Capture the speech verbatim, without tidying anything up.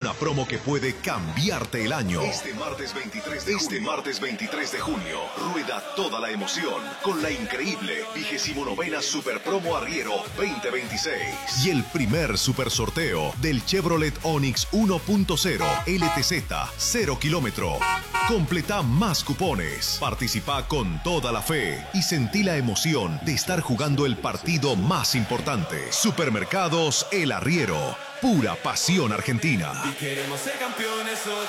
una promo que puede cambiarte el año. Este martes veintitrés de, este martes veintitrés de junio, rueda toda la emoción con la increíble vigésimo novena Super Promo Arriero veinte veintiséis. Y el primer super sorteo del Chevrolet Onix uno punto cero L T Z, cero kilómetro. Completa más cupones, participa con toda la fe y sentí la emoción de estar jugando el partido más importante. Supermercados El Arriero, pura pasión argentina. Y queremos ser campeones.